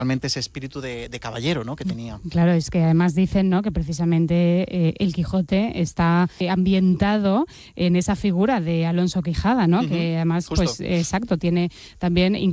realmente ese espíritu de caballero, ¿no?, que tenía. Claro, es que además dicen, ¿no?, que precisamente el Quijote está ambientado en esa figura de Alonso Quijada, ¿no? Que además, justo. pues exacto, tiene también